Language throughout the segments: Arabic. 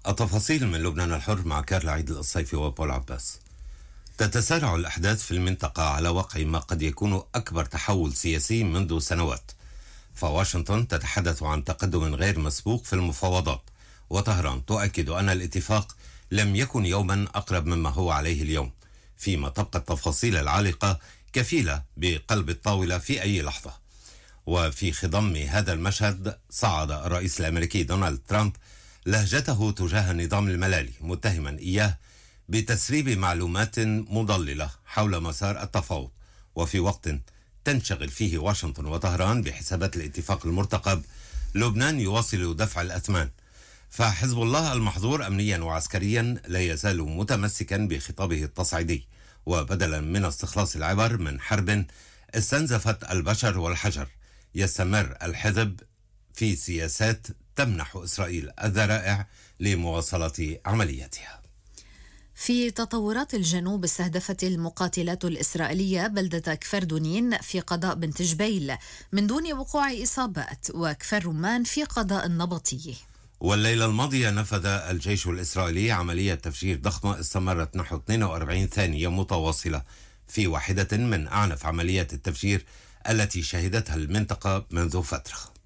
التفاصيل من لبنان الحر مع كارلا عيد الصيفي وبول عباس. تتسارع الأحداث في المنطقة على وقع ما قد يكون أكبر تحول سياسي منذ سنوات، فواشنطن تتحدث عن تقدم غير مسبوق في المفاوضات، وطهران تؤكد أن الاتفاق لم يكن يوما أقرب مما هو عليه اليوم، فيما تبقى التفاصيل العالقة كفيلة بقلب الطاولة في أي لحظة. وفي خضم هذا المشهد صعد الرئيس الأمريكي دونالد ترامب لهجته تجاه النظام الملالي، متهما إياه بتسريب معلومات مضللة حول مسار التفاوض، وفي وقت تنشغل فيه واشنطن وطهران بحسابات الاتفاق المرتقب. لبنان يواصل دفع الأثمان، فحزب الله المحظور أمنيا وعسكريا لا يزال متمسكا بخطابه التصعيدي، وبدلا من استخلاص العبر من حرب استنزفت البشر والحجر، يستمر الحزب في سياسات تمنح إسرائيل الذرائع لمواصلة عملياتها. في تطورات الجنوب، استهدفت المقاتلات الإسرائيلية بلدة كفر دونين في قضاء بنت جبيل من دون وقوع إصابات، وكفر رمان في قضاء النبطية. والليلة الماضية نفذ الجيش الإسرائيلي عملية تفجير ضخمة استمرت نحو 42 ثانية متواصلة في واحدة من أعنف عمليات التفجير التي شهدتها المنطقة منذ فترة.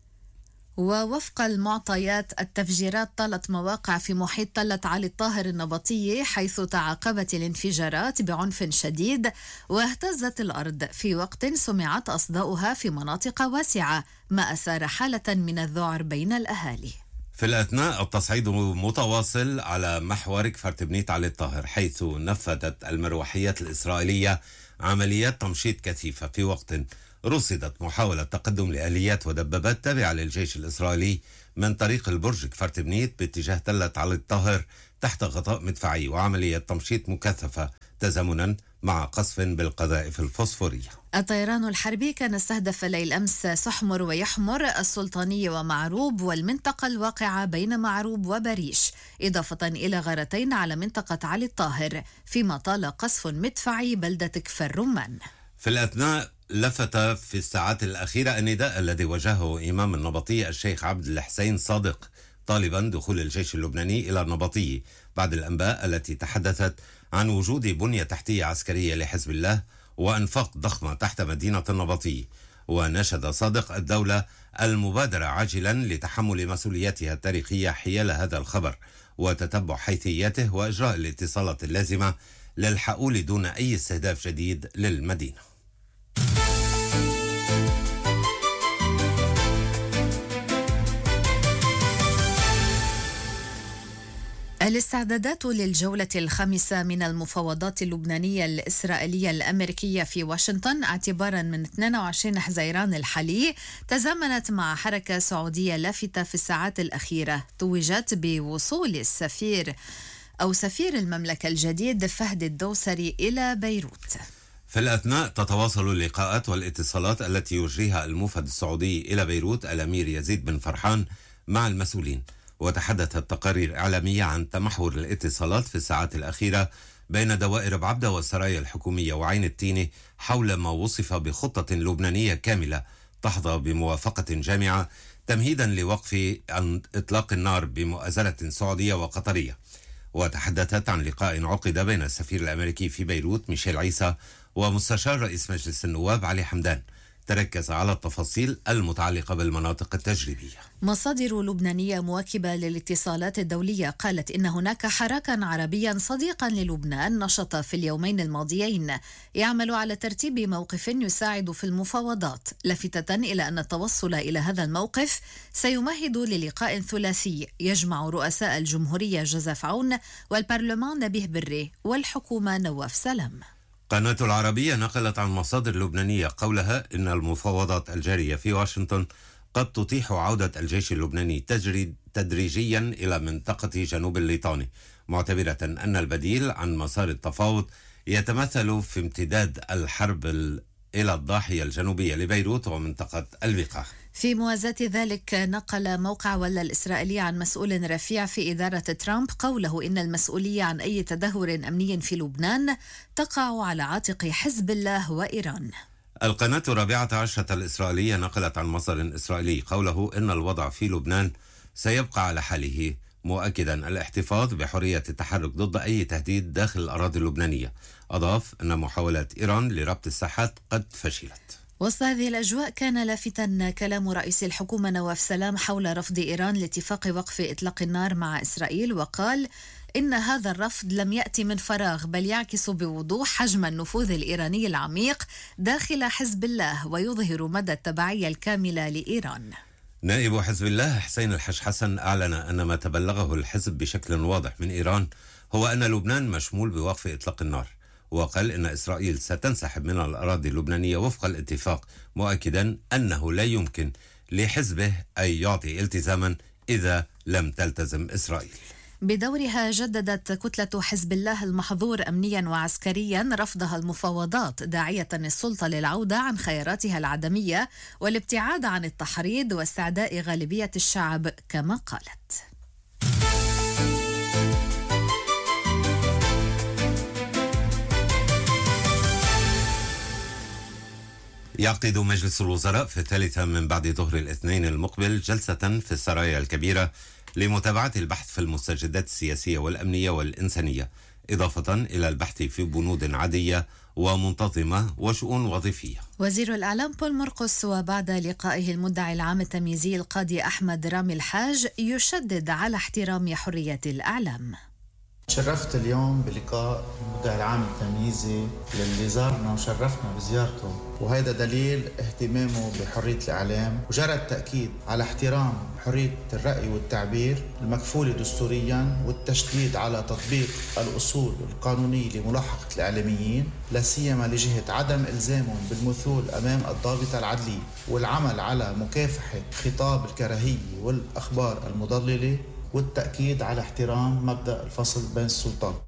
ووفق المعطيات، التفجيرات طالت مواقع في محيط تلة علي الطاهر النبطية، حيث تعاقبت الانفجارات بعنف شديد واهتزت الأرض، في وقت سمعت أصداؤها في مناطق واسعة، ما أثار حالة من الذعر بين الأهالي. في الأثناء التصعيد متواصل على محور كفر تبنيت علي الطاهر، حيث نفذت المروحيات الإسرائيلية عمليات تمشيط كثيفة، في وقت رصدت محاولة تقدم لآليات ودبابات تابعة للجيش الإسرائيلي من طريق البرج كفر تبنيت باتجاه تلة علي الطاهر تحت غطاء مدفعي، وعملية تمشيط مكثفة تزامنا مع قصف بالقذائف الفوسفورية. الطيران الحربي كان استهدف ليل أمس سحمر ويحمر، السلطانية ومعروب، والمنطقة الواقعة بين معروب وبريش، إضافة إلى غارتين على منطقة علي الطاهر، فيما طال قصف مدفعي بلدة كفر رمان. في الأثناء لفت في الساعات الأخيرة النداء الذي وجهه إمام النبطية الشيخ عبد الحسين صادق طالبا دخول الجيش اللبناني إلى النبطية بعد الأنباء التي تحدثت عن وجود بنية تحتية عسكرية لحزب الله وأنفاق ضخمة تحت مدينة النبطية. ونشد صادق الدولة المبادرة عاجلا لتحمل مسؤولياتها التاريخية حيال هذا الخبر، وتتبع حيثياته وإجراء الاتصالات اللازمة للحقول دون أي استهداف جديد للمدينة. الاستعدادات للجولة الخامسة من المفاوضات اللبنانية الإسرائيلية الأمريكية في واشنطن اعتبارا من 22 حزيران الحالي تزامنت مع حركة سعودية لافتة في الساعات الأخيرة، توجت بوصول سفير المملكة الجديد فهد الدوسري إلى بيروت. في الأثناء تتواصل اللقاءات والاتصالات التي يجريها الموفد السعودي إلى بيروت الأمير يزيد بن فرحان مع المسؤولين، وتحدثت تقارير إعلامية عن تمحور الاتصالات في الساعات الأخيرة بين دوائر بعبدة والسرايا الحكومية وعين التينة حول ما وصف بخطة لبنانية كاملة تحظى بموافقة جامعة تمهيدا لوقف إطلاق النار بمؤازرة سعودية وقطرية. وتحدثت عن لقاء عقد بين السفير الأمريكي في بيروت ميشيل عيسى ومستشار رئيس مجلس النواب علي حمدان، تركز على التفاصيل المتعلقة بالمناطق التجريبية. مصادر لبنانية مواكبة للاتصالات الدولية قالت إن هناك حراكا عربيا صديقا للبنان نشط في اليومين الماضيين يعمل على ترتيب موقف يساعد في المفاوضات، لافتة إلى أن التوصل إلى هذا الموقف سيمهد للقاء ثلاثي يجمع رؤساء الجمهورية جوزيف عون والبرلمان نبيه بري والحكومة نواف سلام. قناة العربية نقلت عن مصادر لبنانية قولها إن المفاوضات الجارية في واشنطن قد تتيح عودة الجيش اللبناني تدريجيا إلى منطقة جنوب الليطاني، معتبرة أن البديل عن مسار التفاوض يتمثل في امتداد الحرب إلى الضاحية الجنوبية لبيروت ومنطقة البقاع. في موازاة ذلك، نقل موقع ولا الإسرائيلي عن مسؤول رفيع في إدارة ترامب قوله إن المسؤولية عن أي تدهور أمني في لبنان تقع على عاتق حزب الله وإيران. القناة 14 الإسرائيلية نقلت عن مصدر إسرائيلي قوله إن الوضع في لبنان سيبقى على حاله مؤكدا الاحتفاظ بحرية التحرك ضد أي تهديد داخل الأراضي اللبنانية. أضاف أن محاولات إيران لربط الساحات قد فشلت. وسط هذه الأجواء كان لافتا كلام رئيس الحكومة نواف سلام حول رفض إيران لاتفاق وقف إطلاق النار مع إسرائيل، وقال إن هذا الرفض لم يأتي من فراغ بل يعكس بوضوح حجم النفوذ الإيراني العميق داخل حزب الله ويظهر مدى التبعية الكاملة لإيران. نائب حزب الله حسين الحج حسن أعلن أن ما تبلغه الحزب بشكل واضح من إيران هو أن لبنان مشمول بوقف إطلاق النار، وقال إن إسرائيل ستنسحب من الأراضي اللبنانية وفق الاتفاق، مؤكدا أنه لا يمكن لحزبه أن يعطي التزاما إذا لم تلتزم إسرائيل. بدورها جددت كتلة حزب الله المحظور أمنيا وعسكريا رفضها المفاوضات، داعية السلطة للعودة عن خياراتها العدمية والابتعاد عن التحريض واستعداء غالبية الشعب كما قالت. يعقد مجلس الوزراء في الثالثة من بعد ظهر الاثنين المقبل جلسة في السرايا الكبيرة لمتابعة البحث في المستجدات السياسية والأمنية والإنسانية، إضافة إلى البحث في بنود عادية ومنتظمة وشؤون وظيفية. وزير الإعلام بول مرقس وبعد لقائه المدعي العام التمييزي القاضي أحمد رامي الحاج يشدد على احترام حرية الإعلام. شرفت اليوم بلقاء المدعي العام التمييزي للي زارنا وشرفنا بزيارته، وهذا دليل اهتمامه بحرية الإعلام، وجرى التأكيد على احترام حرية الرأي والتعبير المكفولة دستوريا، والتشديد على تطبيق الأصول القانونية لملاحقة الإعلاميين، لا سيما لجهة عدم إلزامهم بالمثول أمام الضابطة العدلية، والعمل على مكافحة خطاب الكراهية والأخبار المضللة، والتأكيد على احترام مبدأ الفصل بين السلطات.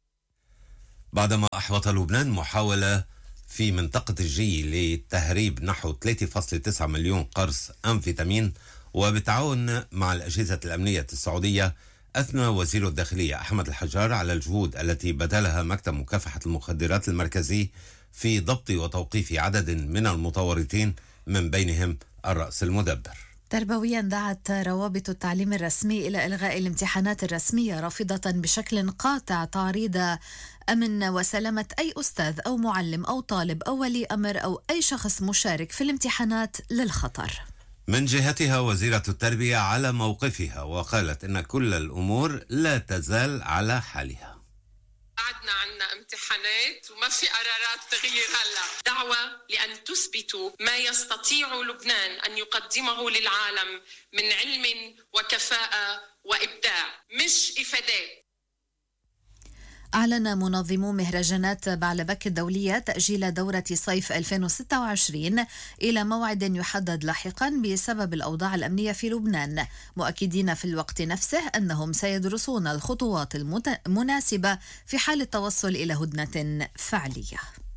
بعدما أحبط لبنان محاولة في منطقة الجي لتهريب نحو 3.9 مليون قرص أمفيتامين وبالتعاون مع الأجهزة الأمنية السعودية، أثنى وزير الداخلية أحمد الحجار على الجهود التي بذلها مكتب مكافحة المخدرات المركزي في ضبط وتوقيف عدد من المتورطين من بينهم الرأس المدبر. تربويا دعت روابط التعليم الرسمي إلى إلغاء الامتحانات الرسمية، رافضة بشكل قاطع تعريض أمن وسلامة أي أستاذ أو معلم أو طالب أو ولي أمر أو أي شخص مشارك في الامتحانات للخطر. من جهتها وزيرة التربية على موقفها وقالت إن كل الأمور لا تزال على حالها. قعدنا عنا امتحانات وما في قرارات تغيير هلا. دعوة لأن تثبتوا ما يستطيع لبنان أن يقدمه للعالم من علم وكفاءة وإبداع، مش إفادات. أعلن منظمو مهرجانات بعلبك الدولية تأجيل دورة صيف 2026 إلى موعد يحدد لاحقا بسبب الأوضاع الأمنية في لبنان، مؤكدين في الوقت نفسه أنهم سيدرسون الخطوات المناسبة في حال التوصل إلى هدنة فعلية.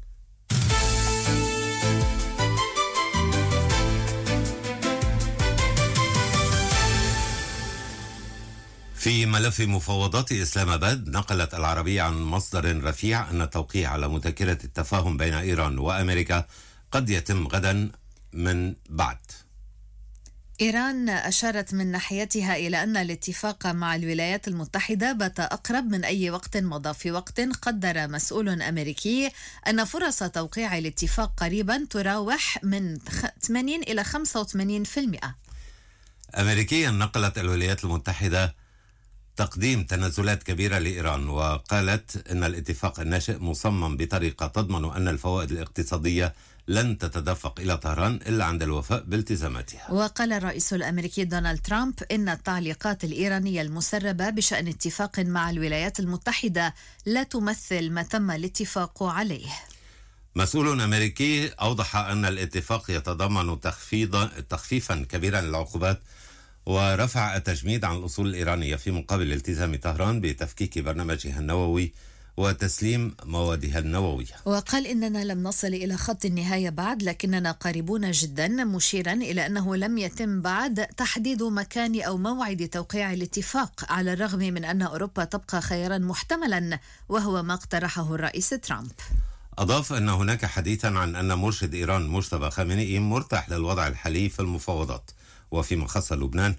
في ملف مفاوضات إسلام آباد، نقلت العربية عن مصدر رفيع أن التوقيع على مذكرة التفاهم بين إيران وأمريكا قد يتم غدا من بعد. إيران أشارت من ناحيتها إلى أن الاتفاق مع الولايات المتحدة بات أقرب من أي وقت مضى، في وقت قدر مسؤول أمريكي أن فرص توقيع الاتفاق قريبا تراوح من 80 إلى 85%. أمريكيا نقلت الولايات المتحدة تقديم تنازلات كبيرة لإيران، وقالت إن الاتفاق الناشئ مصمم بطريقة تضمن أن الفوائد الاقتصادية لن تتدفق إلى طهران إلا عند الوفاء بالتزاماتها. وقال الرئيس الأمريكي دونالد ترامب إن التعليقات الإيرانية المسربة بشأن اتفاق مع الولايات المتحدة لا تمثل ما تم الاتفاق عليه. مسؤول أمريكي أوضح أن الاتفاق يتضمن تخفيفا كبيرا للعقوبات ورفع التجميد عن الأصول الإيرانية في مقابل التزام طهران بتفكيك برنامجها النووي وتسليم موادها النووية. وقال إننا لم نصل إلى خط النهاية بعد، لكننا قريبون جدا، مشيرا إلى أنه لم يتم بعد تحديد مكان أو موعد توقيع الاتفاق، على الرغم من أن أوروبا تبقى خيارا محتملا، وهو ما اقترحه الرئيس ترامب. أضاف أن هناك حديثا عن أن مرشد إيران مجتبى خامنئي مرتاح للوضع الحالي في المفاوضات. وفيما خص لبنان،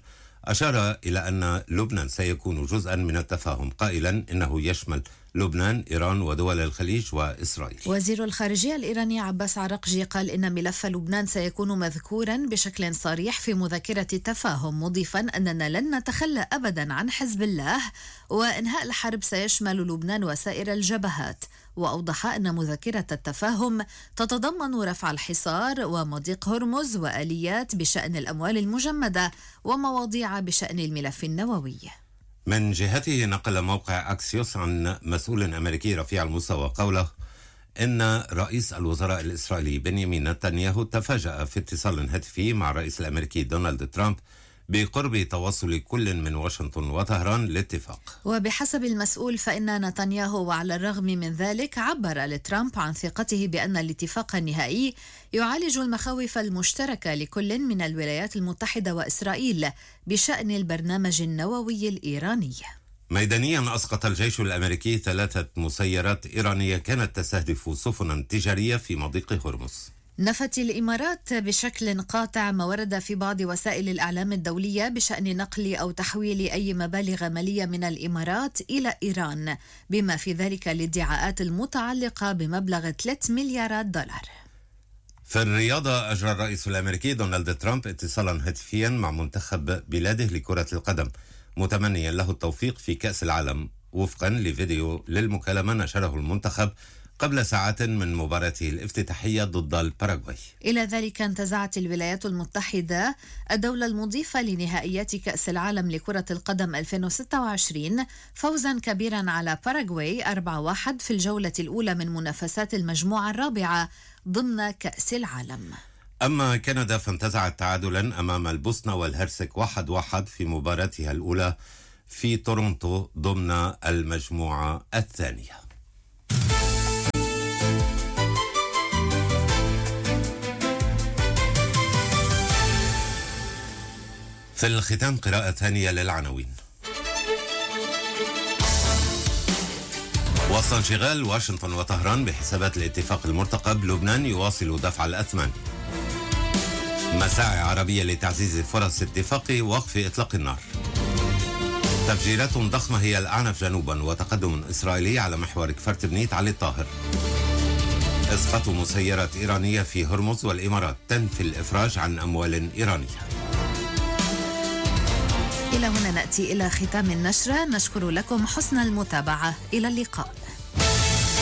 أشار إلى أن لبنان سيكون جزءا من التفاهم، قائلا إنه يشمل لبنان، إيران ودول الخليج وإسرائيل. وزير الخارجية الإيراني عباس عراقجي قال إن ملف لبنان سيكون مذكورا بشكل صريح في مذكرة التفاهم، مضيفا أننا لن نتخلى أبدا عن حزب الله، وإنهاء الحرب سيشمل لبنان وسائر الجبهات. وأوضح أن مذكرة التفاهم تتضمن رفع الحصار ومضيق هرمز وآليات بشأن الأموال المجمدة ومواضيع بشأن الملف النووي. من جهته نقل موقع أكسيوس عن مسؤول أمريكي رفيع المستوى قوله إن رئيس الوزراء الإسرائيلي بنيامين نتنياهو تفاجأ في اتصال هاتفي مع الرئيس الأمريكي دونالد ترامب بقرب تواصل كل من واشنطن وطهران لاتفاق. وبحسب المسؤول فإن نتنياهو وعلى الرغم من ذلك عبر لترامب عن ثقته بأن الاتفاق النهائي يعالج المخاوف المشتركة لكل من الولايات المتحدة وإسرائيل بشأن البرنامج النووي الإيراني. ميدانيا أسقط الجيش الأمريكي 3 مسيرات إيرانية كانت تستهدف سفنا تجارية في مضيق هرمز. نفت الإمارات بشكل قاطع ما ورد في بعض وسائل الإعلام الدولية بشأن نقل أو تحويل أي مبالغ مالية من الإمارات إلى إيران، بما في ذلك الادعاءات المتعلقة بمبلغ 3 مليارات دولار. في الرياضة أجرى الرئيس الأمريكي دونالد ترامب اتصالا هاتفيا مع منتخب بلاده لكرة القدم، متمنيا له التوفيق في كأس العالم، وفقا لفيديو للمكالمة نشره المنتخب قبل ساعات من مباراته الافتتاحية ضد الباراغواي. إلى ذلك انتزعت الولايات المتحدة الدولة المضيفة لنهائيات كأس العالم لكرة القدم 2026 فوزا كبيرا على باراغواي 4-1 في الجولة الأولى من منافسات المجموعة الرابعة ضمن كأس العالم. أما كندا فانتزعت تعادلا أمام البوسنة والهرسك 1-1 في مباراتها الأولى في تورونتو ضمن المجموعة الثانية. في الختام قراءة ثانية للعناوين. وسط انشغال واشنطن وطهران بحسابات الاتفاق المرتقب، لبنان يواصل دفع الأثمان. مساعي عربية لتعزيز فرص اتفاق وقف إطلاق النار. تفجيرات ضخمة هي الأعنف جنوبا، وتقدم إسرائيلي على محور كفر تبنيت علي الطاهر. إسقاط مسيرات إيرانية في هرمز، والإمارات تنفي الإفراج عن أموال إيرانية. إلى هنا نأتي إلى ختام النشرة، نشكر لكم حسن المتابعة، إلى اللقاء.